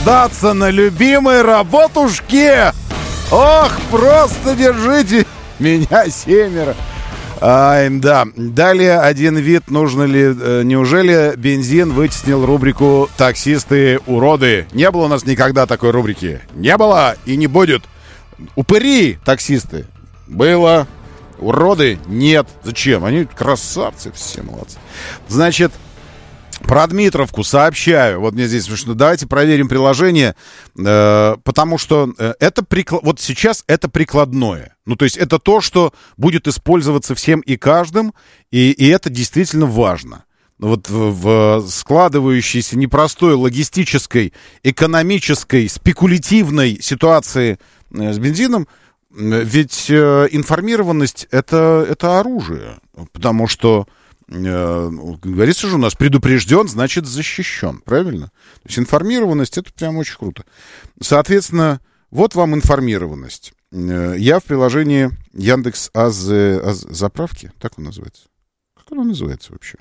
наслаждаться на любимой работушке. Ох, просто держите меня, семеро. Ай, да. Далее один вид. Нужно ли... Неужели бензин вытеснил рубрику «Таксисты уроды»? Не было у нас никогда такой рубрики. Не было и не будет. Упыри таксисты. Было. Уроды нет. Зачем? Они красавцы, все молодцы. Значит, про Дмитровку сообщаю. Вот мне здесь смешно. Давайте проверим приложение, потому что это вот сейчас это прикладное. Ну, то есть это то, что будет использоваться всем и каждым, и это действительно важно. Вот в складывающейся непростой логистической, экономической, спекулятивной ситуации с бензином, ведь информированность это оружие, потому что говорится же у нас, предупрежден, значит защищен, правильно? То есть информированность это прям очень круто. Соответственно, вот вам информированность. Я в приложении Яндекс заправки, так он называется? Как оно называется вообще?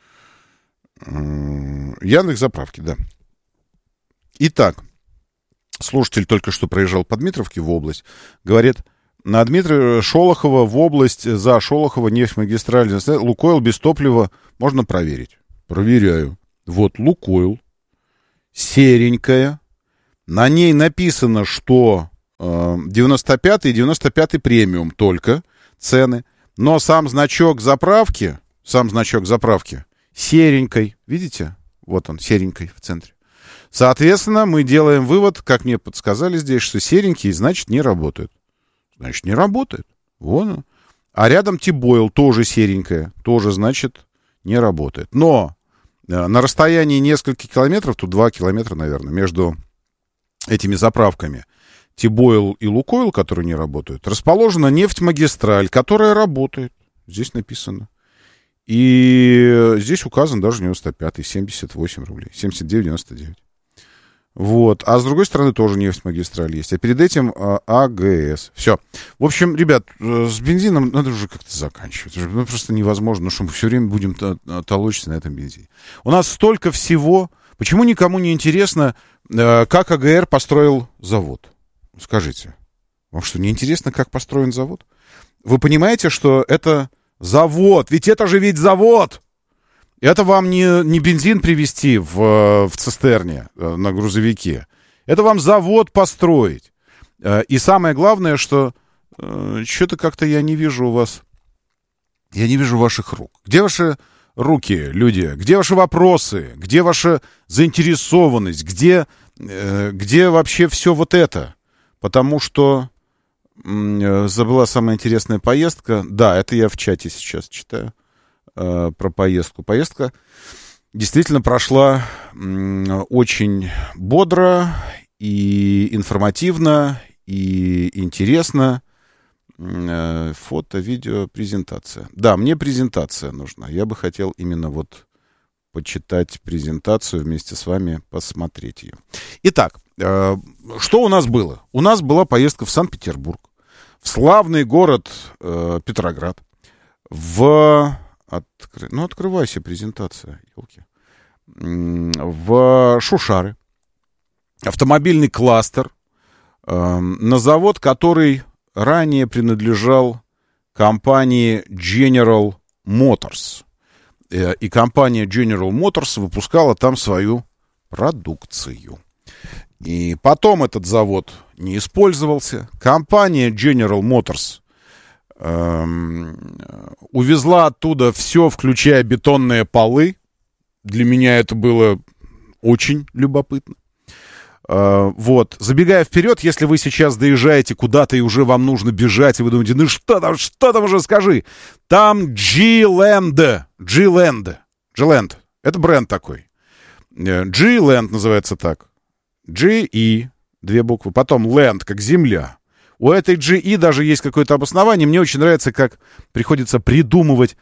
Яндекс заправки, да. Итак, слушатель только что проезжал по Дмитровке в область, говорит, на Шолохова в область, за Шолохова нефтьмагистраль, Лукойл без топлива можно проверить. Проверяю. Вот Лукойл, серенькая, на ней написано, что 95-й и 95-й премиум только цены, но сам значок заправки серенькой, видите? Вот он, серенькой в центре. Соответственно, мы делаем вывод, как мне подсказали здесь, что серенькие, значит, не работают. Значит, не работает. Вон он. А рядом T-Boil тоже серенькая, тоже, значит, не работает. Но на расстоянии нескольких километров, тут 2 километра, наверное, между этими заправками T-Boil и Лукойл, которые не работают, расположена нефтьмагистраль, которая работает. Здесь написано. И здесь указан даже 95-й, 78 рублей, 79,99. Вот. А с другой стороны тоже нефтьмагистраль есть. А перед этим АГС. Все. В общем, ребят, с бензином надо уже как-то заканчивать. Ну, просто невозможно, что мы все время будем толочься на этом бензине. У нас столько всего. Почему никому не интересно, как АГР построил завод? Скажите. Вам что, не интересно, как построен завод? Вы понимаете, что это завод? Ведь это же завод! Это вам не бензин привезти в цистерне на грузовике. Это вам завод построить. И самое главное, что что-то как-то я не вижу у вас... Я не вижу ваших рук. Где ваши руки, люди? Где ваши вопросы? Где ваша заинтересованность? Где вообще все вот это? Потому что забыла самая интересная поездка. Да, это я в чате сейчас читаю. Про поездку. Поездка действительно прошла очень бодро и информативно, и интересно. Фото, видео, презентация. Да, мне презентация нужна. Я бы хотел именно вот почитать презентацию вместе с вами, посмотреть ее. Итак, что у нас было? У нас была поездка в Санкт-Петербург, в славный город Петроград, открывайся, презентация, елки. В Шушары. Автомобильный кластер. На завод, который ранее принадлежал компании General Motors. И компания General Motors выпускала там свою продукцию. И потом этот завод не использовался. Компания General Motors увезла оттуда все, включая бетонные полы. Для меня это было очень любопытно. Вот. Забегая вперед, если вы сейчас доезжаете куда-то и уже вам нужно бежать, и вы думаете, ну что там уже скажи. Там G-Land. Это бренд такой. G-Land называется так. G-E, 2 буквы. Потом Land, как земля. У этой GE даже есть какое-то обоснование. Мне очень нравится, как приходится придумывать,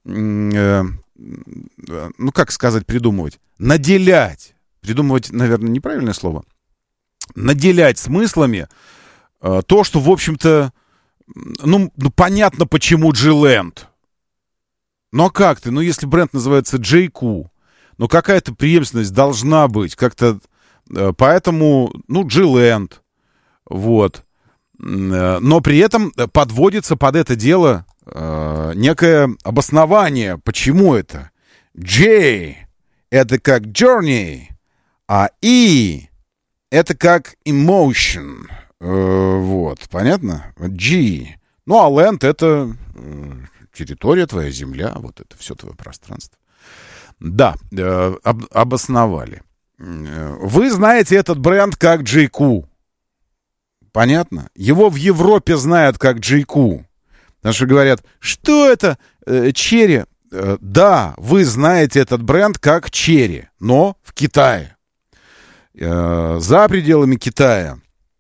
как сказать придумывать? Наделять. Придумывать, наверное, неправильное слово. Наделять смыслами то, что, в общем-то, понятно, почему G-Land. Ну, а как ты? Ну, если бренд называется JQ, какая-то преемственность должна быть. Как-то поэтому, G-Land, вот. Но при этом подводится под это дело некое обоснование, почему это. J — это как journey, а E — это как emotion. Вот, понятно? G. А land — это территория, твоя земля, вот это все твое пространство. Да, обосновали. Вы знаете этот бренд как JQ. Понятно? Его в Европе знают как JQ. Потому что говорят, что это Черри? Да, вы знаете этот бренд как Черри, но в Китае. За пределами Китая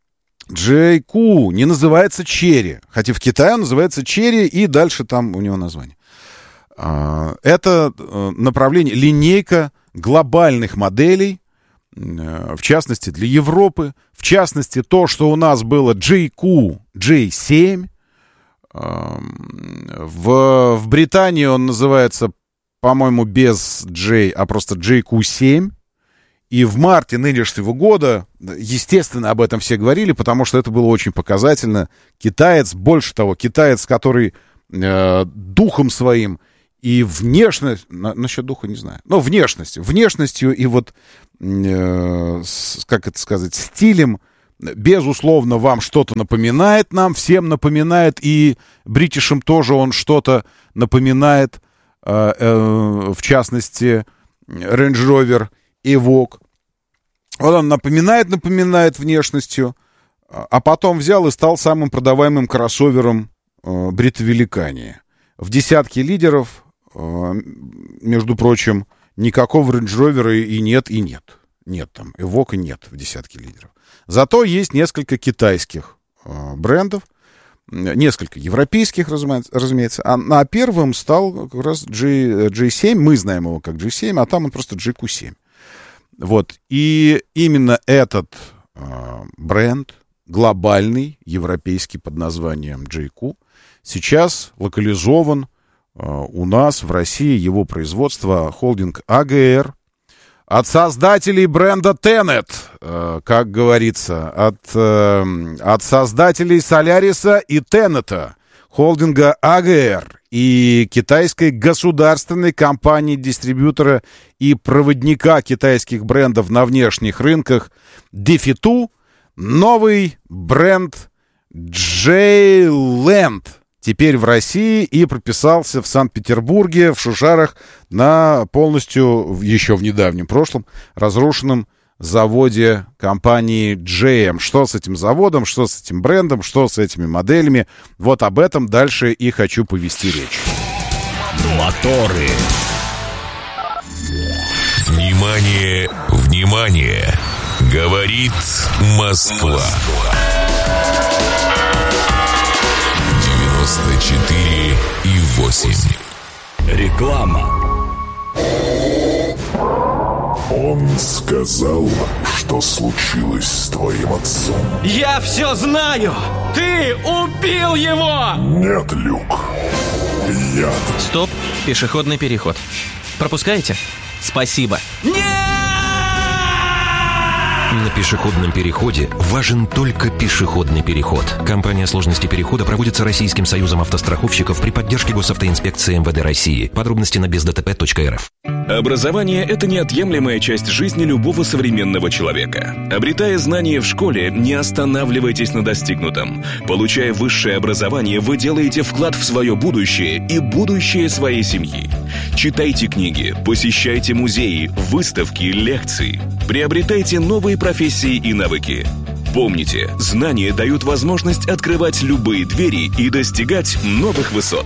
JQ не называется Черри. Хотя в Китае он называется Черри, и дальше там у него название. Это направление, линейка глобальных моделей, в частности, для Европы. В частности, то, что у нас было JQ J7. В Британии он называется, по-моему, без J, а просто JQ7. И в марте нынешнего года, естественно, об этом все говорили, потому что это было очень показательно. Китаец, больше того, китаец, который духом своим и внешностью, насчет духа не знаю, но внешностью и вот, как это сказать, стилем, безусловно, вам что-то напоминает, нам всем напоминает, и бритишам тоже он что-то напоминает, в частности, Range Rover Evoque. Вот он напоминает внешностью, а потом взял и стал самым продаваемым кроссовером Бритовеликании. В десятке лидеров, между прочим, никакого Range Rover и нет. Нет там, Evoque нет в десятке лидеров. Зато есть несколько китайских брендов, несколько европейских, разумеется. А первым стал как раз G7. Мы знаем его как G7, а там он просто JQ7. Вот. И именно этот бренд, глобальный, европейский, под названием JQ, сейчас локализован у нас в России. Его производство холдинг АГР. От создателей бренда Tenet, как говорится, от создателей Соляриса и Тенета, холдинга АГР и китайской государственной компании-дистрибьютора и проводника китайских брендов на внешних рынках Defy2, новый бренд J-Land теперь в России и прописался в Санкт-Петербурге, в Шушарах, на полностью, еще в недавнем прошлом, разрушенном заводе компании GM. Что с этим заводом, что с этим брендом, что с этими моделями, вот об этом дальше и хочу повести речь. Моторы. Внимание, внимание! Говорит Москва. 94,8. Реклама. Он сказал, что случилось с твоим отцом. Я все знаю! Ты убил его! Нет, Люк. Яд. Стоп, пешеходный переход. Пропускаете? Спасибо. Нет! На пешеходном переходе важен только пешеходный переход. Компания сложности перехода проводится Российским союзом автостраховщиков при поддержке госавтоинспекции МВД России. Подробности на бездтп.рф. Образование – это неотъемлемая часть жизни любого современного человека. Обретая знания в школе, не останавливайтесь на достигнутом. Получая высшее образование, вы делаете вклад в свое будущее и будущее своей семьи. Читайте книги, посещайте музеи, выставки, лекции. Приобретайте новые профессии и навыки. Помните, знания дают возможность открывать любые двери и достигать новых высот.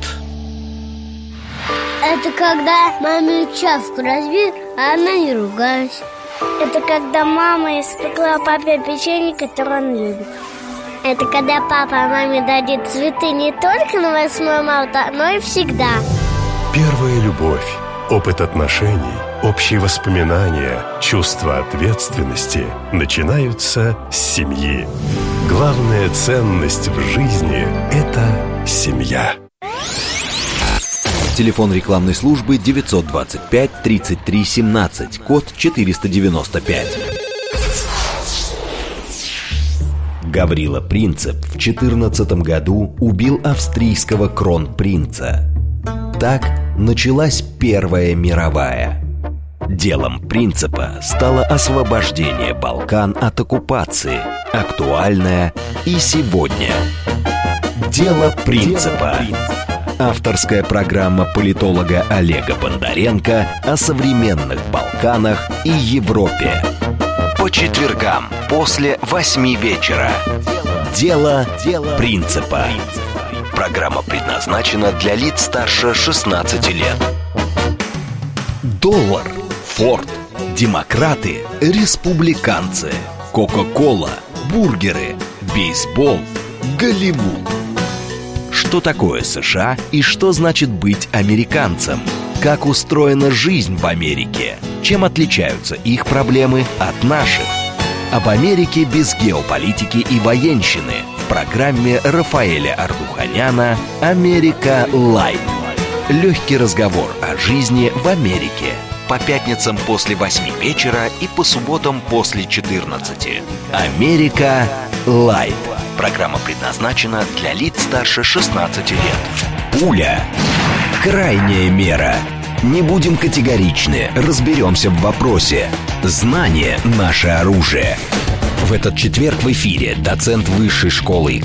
Это когда маме чашку разбил, а она не ругалась. Это когда мама испекла папе печенье, которое он любит. Это когда папа маме дарит цветы не только на 8 марта, но и всегда. Первая любовь, опыт отношений, общие воспоминания, чувство ответственности начинаются с семьи. Главная ценность в жизни – это семья. Телефон рекламной службы 925 33 17, код 495. Гаврила Принцип в 14 году убил австрийского кронпринца. Так началась Первая мировая. Делом Принципа стало освобождение Балкан от оккупации, актуальное и сегодня. Дело Принципа. Авторская программа политолога Олега Бондаренко о современных Балканах и Европе. По четвергам после 8 вечера. Дело Принципа. Программа предназначена для лиц старше 16 лет. Доллар, Форд, демократы, республиканцы, Кока-кола, бургеры, бейсбол, Голливуд. Что такое США и что значит быть американцем? Как устроена жизнь в Америке? Чем отличаются их проблемы от наших? Об Америке без геополитики и военщины в программе Рафаэля Ардуханяна «Америка Лайт». Легкий разговор о жизни в Америке. По пятницам после 8 вечера и по субботам после 14. «Америка Лайт». Программа предназначена для лиц старше 16 лет. Пуля. Крайняя мера. Не будем категоричны, разберемся в вопросе. Знание – наше оружие. В этот четверг в эфире доцент Высшей школы